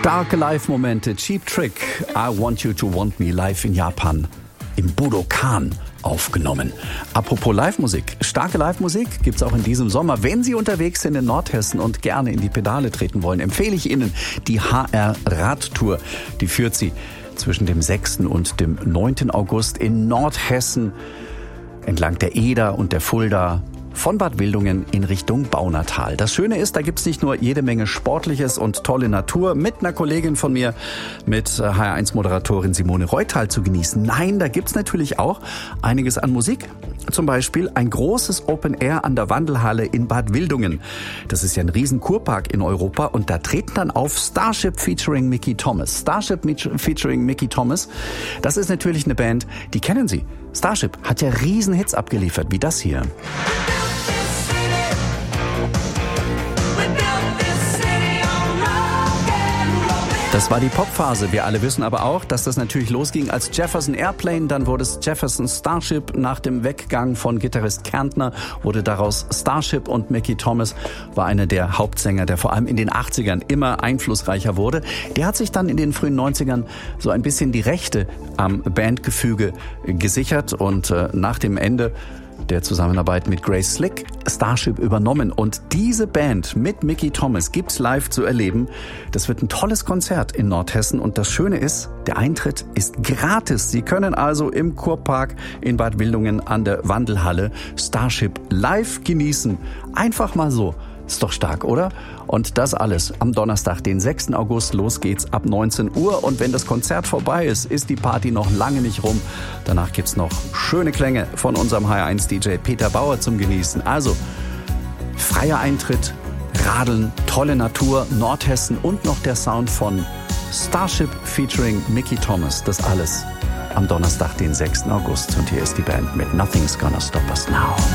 Starke Live-Momente, Cheap Trick, I Want You to Want Me live in Japan im Budokan aufgenommen. Apropos Live-Musik, starke Live-Musik gibt's auch in diesem Sommer. Wenn Sie unterwegs sind in Nordhessen und gerne in die Pedale treten wollen, empfehle ich Ihnen die HR Radtour. Die führt Sie zwischen dem 6. und dem 9. August in Nordhessen entlang der Eder und der Fulda von Bad Wildungen in Richtung Baunatal. Das Schöne ist, da gibt's nicht nur jede Menge Sportliches und tolle Natur mit einer Kollegin von mir, mit HR1-Moderatorin Simone Reutal zu genießen. Nein, da gibt's natürlich auch einiges an Musik. Zum Beispiel ein großes Open Air an der Wandelhalle in Bad Wildungen. Das ist ja ein riesen Kurpark in Europa und da treten dann auf Starship featuring Mickey Thomas. Starship featuring Mickey Thomas, das ist natürlich eine Band, die kennen Sie. Starship hat ja riesen Hits abgeliefert, wie das hier. Das war die Popphase. Wir alle wissen aber auch, dass das natürlich losging als Jefferson Airplane. Dann wurde es Jefferson Starship. Nach dem Weggang von Gitarrist Kärntner wurde daraus Starship und Mickey Thomas war einer der Hauptsänger, der vor allem in den 80ern immer einflussreicher wurde. Der hat sich dann in den frühen 90ern so ein bisschen die Rechte am Bandgefüge gesichert und nach dem Ende der Zusammenarbeit mit Grace Slick Starship übernommen. Und diese Band mit Mickey Thomas gibt's live zu erleben. Das wird ein tolles Konzert in Nordhessen. Und das Schöne ist, der Eintritt ist gratis. Sie können also im Kurpark in Bad Wildungen an der Wandelhalle Starship live genießen. Einfach mal so. Ist doch stark, oder? Und das alles am Donnerstag, den 6. August. Los geht's ab 19 Uhr. Und wenn das Konzert vorbei ist, ist die Party noch lange nicht rum. Danach gibt's noch schöne Klänge von unserem HR1-DJ Peter Bauer zum Genießen. Also, freier Eintritt, Radeln, tolle Natur, Nordhessen und noch der Sound von Starship featuring Mickey Thomas. Das alles am Donnerstag, den 6. August. Und hier ist die Band mit Nothing's Gonna Stop Us Now.